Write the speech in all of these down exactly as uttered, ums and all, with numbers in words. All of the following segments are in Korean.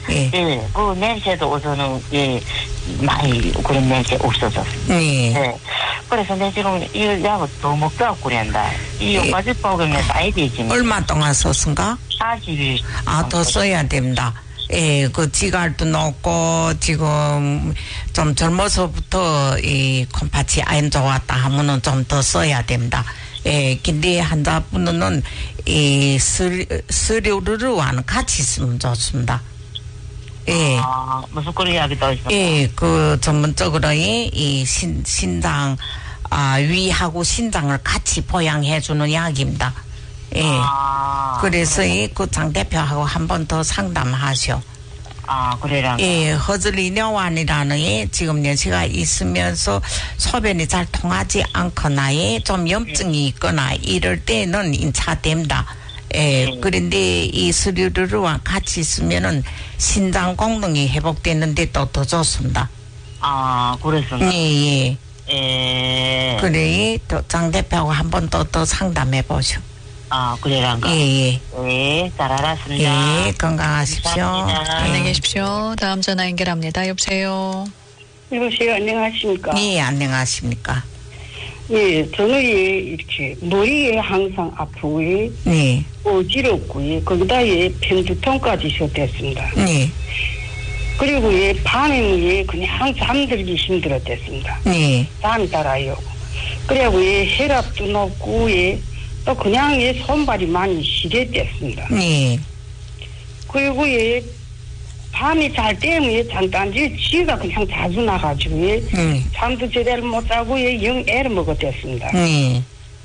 예. 예, 그 냄새도 우선은, 예, 많이 그런 냄새 없어졌습니다. 예. 예. 그래서 내 지금 이 약을 더 먹자고 그랬다. 이 예. 요가지법에 쌓야 되지. 얼마 동안 썼은가? 사십 일. 아, 더 써야 됩니다. 예, 그 지갈도 넣고, 지금 좀 젊어서부터 이 콩팥이 안 좋았다 하면은 좀 더 써야 됩니다. 예, 근데 환자분은 이 스, 스류르르와는 같이 쓰면 좋습니다. 예. 아, 무슨 그런 이야기 더 있어? 예, 그 전문적으로 이, 이 신, 신장, 아, 위하고 신장을 같이 보양해주는 약입니다. 예. 아, 그래서 이 그 장 대표하고 한 번 더 상담하셔. 아, 그래라. 예, 허즐리뇨환이라는 예, 지금 연세가 있으면서 소변이 잘 통하지 않거나 예, 좀 염증이 있거나 이럴 때는 인차됩니다. 예, 네. 그런데 이 스류르르와 같이 있으면은 신장功能이 회복되는데 또 더 좋습니다. 아, 그랬습니다. 예, 예. 예. 그래, 또 장 대표하고 한 번 더 또 상담해 보셔. 아, 그래란가? 예, 예. 예, 잘 알았습니다. 예, 건강하십시오. 감사합니다. 예. 안녕히 계십시오. 다음 전화 연결합니다. 여보세요. 여보세요, 안녕하십니까? 예, 안녕하십니까. 예, 저는 예, 이렇게 머리에 항상 아프고, 예, 네, 어지럽고, 예, 거기다 예, 편두통까지 시작됐습니다. 네, 그리고 예, 밤에는 예, 그냥 잠들기 힘들었댔습니다. 네, 잠이 달아요. 그리고 예, 혈압도 높고, 예, 또 그냥 예, 손발이 많이 시렸댔습니다. 네, 그리고 예, 밤에 잘 때면 예, 잠깐지 쥐가 그냥 자주 나가지고, 예, 네, 잠도 제대로 못 자고 예, 영 애를 먹었댔습니다. 네,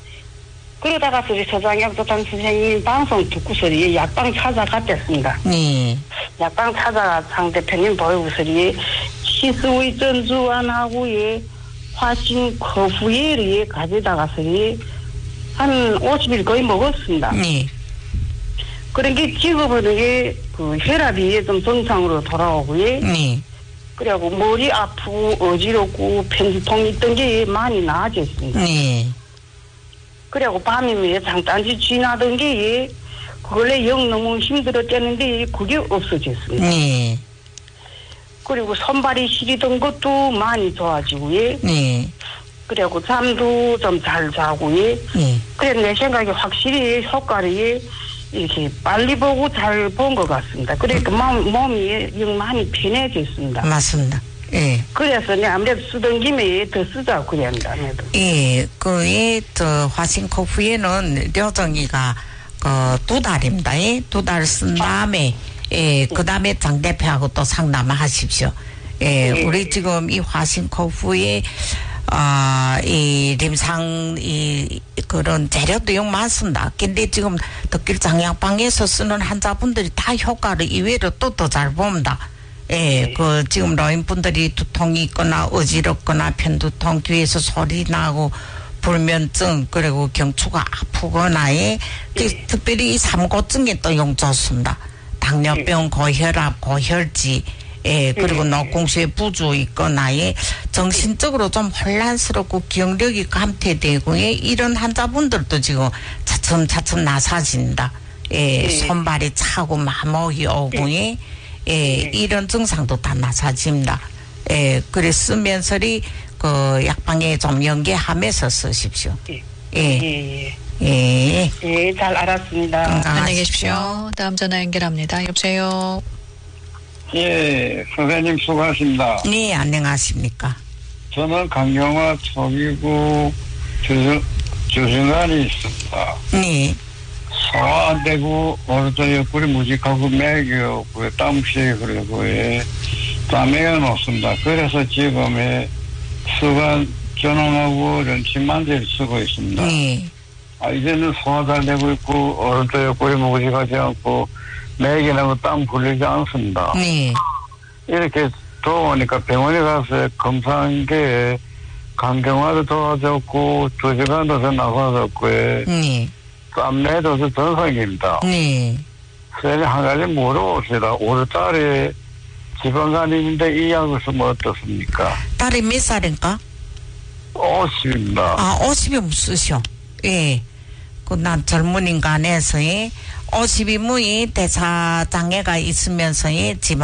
그러다가 소리 서장약도단 선생님 방송 듣고서 예, 약방 찾아갔댔습니다. 네, 약방 찾아가 상대편님 보이고서리 시스의 전주안하고 예, 화신 커프예를 예, 가져다가서 예, 한 오십 일 거의 먹었습니다. 네, 그런 게 지금은 예, 그 혈압이 예, 좀 정상으로 돌아오고 예, 네, 그리고 머리 아프고 어지럽고 편두통 있던 게 예, 많이 나아졌습니다. 네, 그리고 밤이면 장단지 지나던 게 예, 그걸래 영 너무 힘들었겠는데 예, 그게 없어졌습니다. 네, 그리고 손발이 시리던 것도 많이 좋아지고 예, 네, 그리고 잠도 좀 잘 자고 예, 네. 그래 내 생각에 확실히 효과를 예, 이렇게 빨리 보고 잘 본 것 같습니다. 그러니까 몸, 몸이 예, 영 많이 편해졌습니다. 맞습니다. 예, 그래서 내 아무래도 쓰던 김에 예, 더 쓰자고 그랬는데 아무래도. 예, 그, 예, 저, 화신코프에는 료정이가, 그, 두 달입니다. 예, 두 달 쓴 다음에, 예, 그 다음에 장 대표하고 또 상담을 하십시오. 예, 우리 지금 이 화신코프에, 아, 이, 림상, 이, 그런 재료도 용 많습니다. 근데 지금 덕길 장약방에서 쓰는 환자분들이 다 효과를 이외로 또 더 잘 봅니다. 예, 그, 지금 노인분들이 두통이 있거나 어지럽거나 편두통, 귀에서 소리 나고, 불면증, 그리고 경추가 아프거나, 예, 그, 특별히 이 삼고증에 또 용 좋습니다. 당뇨병, 고혈압, 고혈지, 예, 그리고 노공수에 부주 있거나, 예, 정신적으로 좀 혼란스럽고 기억력이 감퇴되고, 예, 이런 환자분들도 지금 차츰차츰 나사진다. 예, 손발이 차고 마목이 오고, 예, 예, 이런 증상도 다 나사집니다. 예, 그래 쓰면서리, 그, 약방에 좀 연계하면서 쓰십시오. 예, 예, 예, 예. 예, 잘 알았습니다. 건강하십시오. 안녕히 계십시오. 다음 전화 연결합니다. 여보세요. 예, 선생님 수고하십니다. 네, 안녕하십니까. 저는 강경화 초기구 주중, 주중간이 있습니다. 네, 소화 안 되고, 오른쪽 옆구리 무직하고 맥이고, 땀시 그리고, 예, 땀매가 높습니다. 그래서 지금에 수간 전원하고 런치만제를 쓰고 있습니다. 네, 아, 이제는 소화 잘 되고 있고, 오른쪽 옆구리 무직하지 않고, 맥이 나고 땀 풀리지 않습니다. 네, 이렇게 더우니까 병원에 가서 검사한 게 간경화도 좋아졌고 조직관도 더 나빠졌고 네, 땀내도 더 정상입니다. 네. 선생님 한 가지 물어봅시다. 오늘달에 지방간인데 이 약을 쓰면 어떻습니까? 딸이 몇 살인가? 오십입니다. 아, 오십이면 쓰셔. 예. 그, 난 젊은인간에서, 예. 오십이면 대사장애가 있으면서, 예. 지방